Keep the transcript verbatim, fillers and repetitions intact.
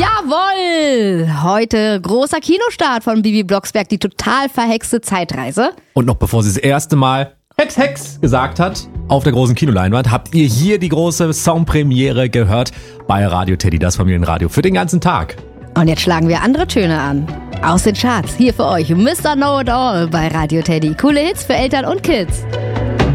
Jawohl! Heute großer Kinostart von Bibi Blocksberg, die total verhexte Zeitreise. Und noch bevor sie das erste Mal Hex, Hex gesagt hat, auf der großen Kinoleinwand, habt ihr hier die große Songpremiere gehört bei Radio Teddy, das Familienradio für den ganzen Tag. Und jetzt schlagen wir andere Töne an. Aus den Charts, hier für euch Mister Know It All bei Radio Teddy. Coole Hits für Eltern und Kids.